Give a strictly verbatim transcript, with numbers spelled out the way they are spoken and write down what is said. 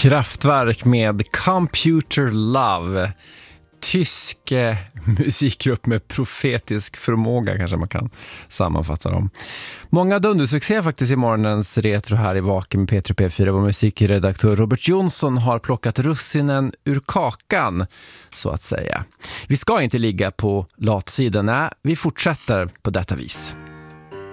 Kraftwerk med Computer Love. Tysk eh, musikgrupp med profetisk förmåga, kanske man kan sammanfatta dem. Många dundersuccé faktiskt i morgonens retro här i Vaken med P tre P fyra. Vår musikredaktör Robert Jonsson har plockat russinen ur kakan, så att säga. Vi ska inte ligga på latsidan, nej, vi fortsätter på detta vis.